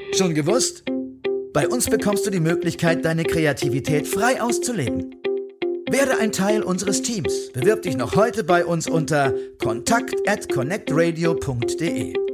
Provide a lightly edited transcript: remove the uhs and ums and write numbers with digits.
Schon gewusst? Bei uns bekommst du die Möglichkeit, deine Kreativität frei auszuleben. Werde ein Teil unseres Teams. Bewirb dich noch heute bei uns unter kontakt@connectradio.de.